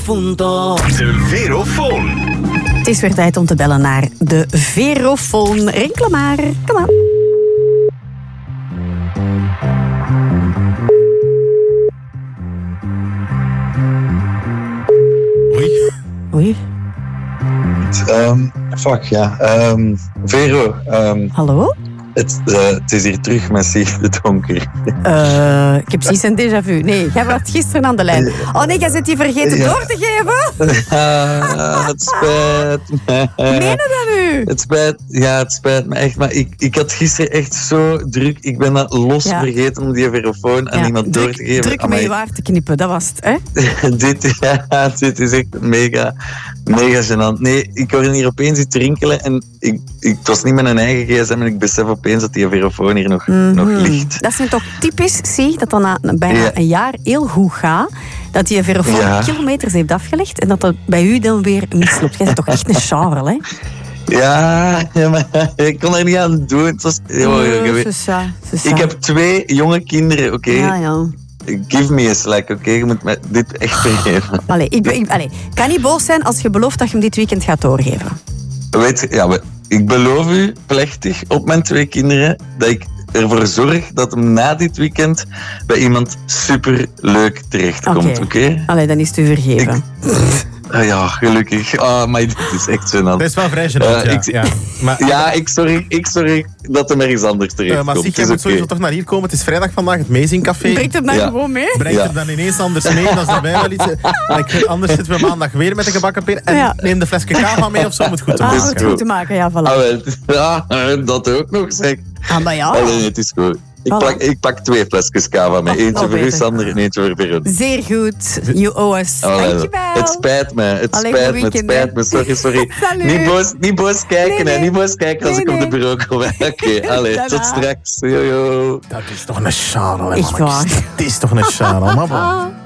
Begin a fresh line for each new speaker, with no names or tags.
punto.
De Verofoon.
Het is weer tijd om te bellen naar de Verofoon. Rinkelen maar, kom aan. Oei.
Vero.
Hallo?
Het is hier terug met Sieg de Donker.
Ik heb precies een déjà vu. Nee, jij was gisteren aan de lijn. Oh nee, jij zit die vergeten door te geven?
Het spijt me.
Meen je dat nu?
Het spijt me echt. Maar ik had gisteren echt zo druk. Ik ben dat vergeten om die verofoon aan iemand door te geven.
Druk mee waar te knippen, dat was het, hè?
Dit is echt mega gênant. Nee, ik hoorde hier opeens iets rinkelen en het was niet mijn eigen gsm en ik besef opeens dat die verofoon hier nog ligt.
Dat is nu toch typisch, zie, dat dan na bijna een jaar heel goed gaat, dat die verofoon kilometers heeft afgelegd en dat dat bij u dan weer misloopt. Jij bent toch echt een Charles, hè?
Ja, maar ik kon er niet aan doen. Het was, ik heb 2 jonge kinderen, oké?
Ja.
Give me a slack, oké? Je moet me dit echt vergeven.
Ik kan niet boos zijn als je belooft dat je hem dit weekend gaat doorgeven.
Ik beloof u plechtig op mijn 2 kinderen dat ik ervoor zorg dat hem na dit weekend bij iemand superleuk terechtkomt, oké?
Allee, dan is het u vergeven.
Gelukkig. Maar dit is echt gênant.
Dat is wel vrij gênant,
ik zorg dat hem ergens anders terechtkomt.
Maar jij moet sowieso toch naar hier komen. Het is vrijdag vandaag, het Meezingcafé.
Brengt hem dan gewoon mee?
Brengt hem dan ineens anders mee. Dat is daarbij wel iets. Anders zitten we maandag weer met een gebakken peer. En neem de flesje kava mee of zo, om het goed te maken.
Het goed te maken, ja, voilà.
Dat ook nog, zeg.
Maar ja.
Nee, het is goed. Ik pak 2 flesjes kava mee. Eentje voor u, Sander, en eentje voor Veron.
Zeer goed. You owe us. Dankjewel.
Het spijt me. Sorry. Niet boos kijken, hè. Niet boos kijken als ik op de bureau kom. Oké, tot straks. Yo.
Dat is toch een Charles,
echt waar.
Het is toch een Charles, mama.